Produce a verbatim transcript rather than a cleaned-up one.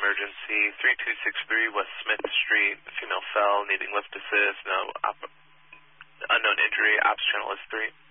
emergency. three two six three West Smith Street. Female fell, needing lift assist. No op unknown injury. Ops channel is three.